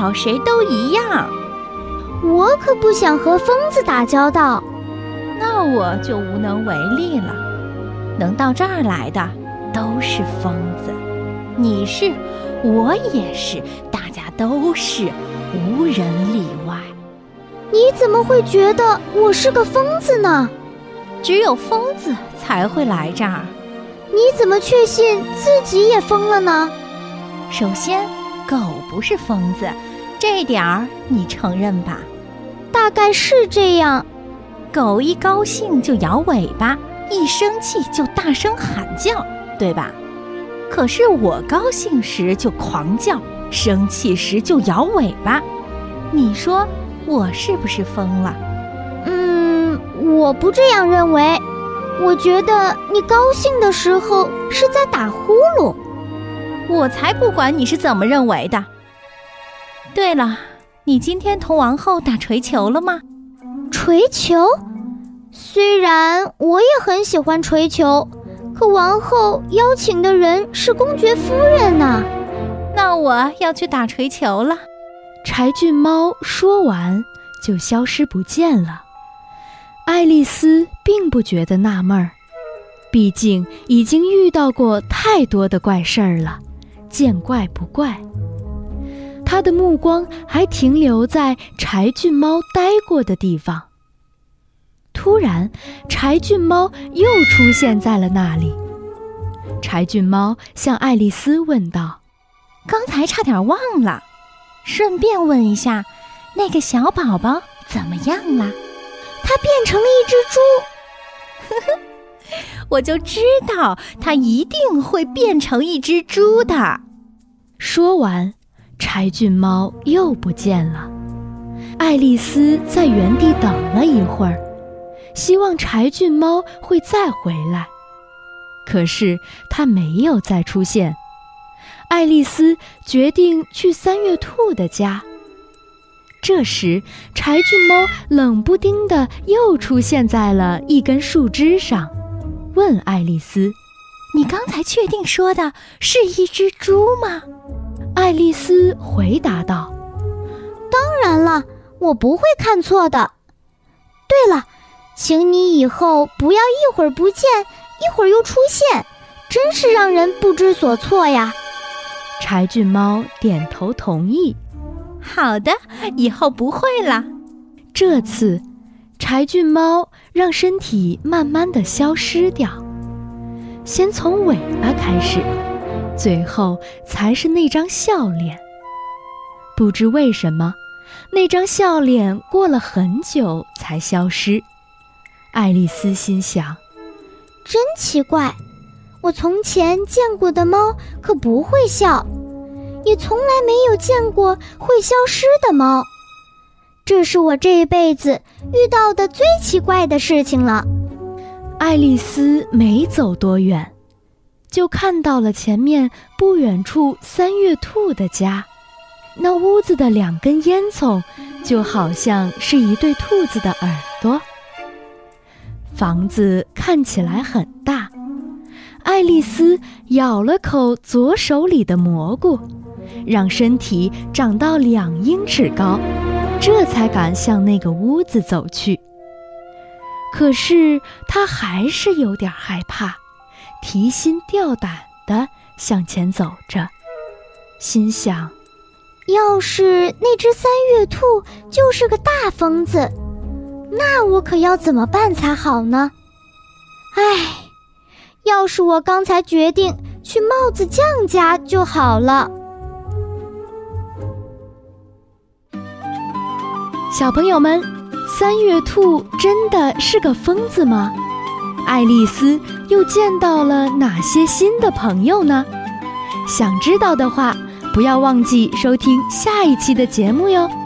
找谁都一样。 我可不想和疯子打交道。 那我就无能为力了。能到这儿来的都是疯子，你是，我也是，大家都是，无人例外。 你怎么会觉得我是个疯子呢？ 只有疯子才会来这儿。 你怎么确信自己也疯了呢？ 首先，狗不是疯子，这点儿你承认吧？ 大概是这样。 狗一高兴就摇尾巴，一生气就大声喊叫，对吧？可是我高兴时就狂叫，生气时就摇尾巴。你说我是不是疯了？ 我不这样认为。我觉得你高兴的时候是在打呼噜。 我才不管你是怎么认为的。对了，你今天同王后打锤球了吗？ 锤球？虽然我也很喜欢锤球，可王后邀请的人是公爵夫人啊。 那我要去打锤球了。 柴郡猫说完就消失不见了。爱丽丝并不觉得纳闷儿，毕竟已经遇到过太多的怪事儿了，见怪不怪。她的目光还停留在柴郡猫待过的地方。突然，柴郡猫又出现在了那里。柴郡猫向爱丽丝问道：“ 刚才差点忘了，顺便问一下，那个小宝宝怎么样了？” 它变成了一只猪。 我就知道它一定会变成一只猪的。 说完，柴郡猫又不见了。爱丽丝在原地等了一会儿，希望柴郡猫会再回来。可是它没有再出现。爱丽丝决定去三月兔的家。这时，柴郡猫冷不丁地又出现在了一根树枝上，问爱丽丝：“ 你刚才确定说的是一只猪吗？” 爱丽丝回答道：“ 当然了，我不会看错的。对了，请你以后不要一会儿不见，一会儿又出现，真是让人不知所措呀。” 柴郡猫点头同意。 好的，以后不会了。 这次，柴郡猫让身体慢慢地消失掉，先从尾巴开始，最后才是那张笑脸。不知为什么，那张笑脸过了很久才消失。爱丽丝心想： 真奇怪，我从前见过的猫可不会笑，也从来没有见过会消失的猫。这是我这一辈子遇到的最奇怪的事情了。 爱丽丝没走多远，就看到了前面不远处三月兔的家。那屋子的两根烟囱就好像是一对兔子的耳朵。房子看起来很大。爱丽丝咬了口左手里的蘑菇，让身体长到2英尺高，这才敢向那个屋子走去。可是她还是有点害怕，提心吊胆地向前走着，心想： 要是那只三月兔就是个大疯子，那我可要怎么办才好呢？唉，要是我刚才决定去帽子匠家就好了。 小朋友们，三月兔真的是个疯子吗？爱丽丝又见到了哪些新的朋友呢？想知道的话，不要忘记收听下一期的节目哟。